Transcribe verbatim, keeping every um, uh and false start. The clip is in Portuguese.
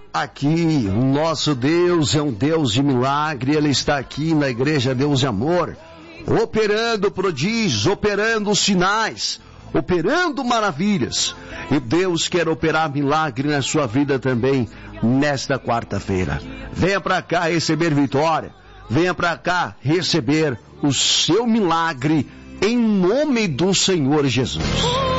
aqui. O nosso Deus é um Deus de milagre. Ele está aqui na Igreja Deus de Amor, operando prodígios, operando sinais, operando maravilhas. E Deus quer operar milagre na sua vida também nesta quarta-feira. Venha para cá receber vitória. Venha para cá receber o seu milagre em nome do Senhor Jesus.